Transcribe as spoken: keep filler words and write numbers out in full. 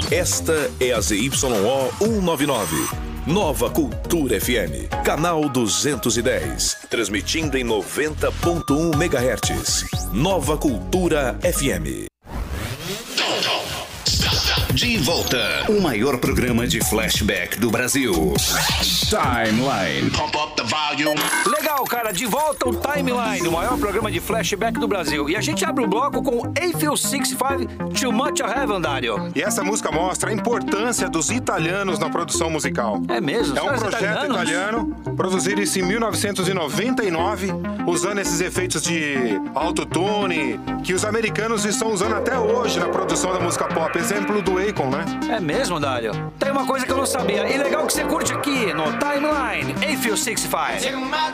Esta é a Z Y O cento e noventa e nove. Nova Cultura F M, canal duzentos e dez, transmitindo em noventa ponto um megahertz. Nova Cultura F M. De volta, o maior programa de flashback do Brasil. Timeline. Pump up the volume. Legal, cara, de volta ao Timeline, o maior programa de flashback do Brasil. E a gente abre o bloco com A F I L sessenta e cinco, Too Much to Heaven, Dário. E essa música mostra a importância dos italianos na produção musical. É mesmo? É um projeto italianos? italiano, produzido isso em mil novecentos e noventa e nove, usando esses efeitos de autotune, que os americanos estão usando até hoje na produção da música pop. Exemplo do Akon, né? É mesmo, Dário? Tem uma coisa que eu não sabia. E legal que você curte aqui no Timeline, A F I L sessenta e cinco.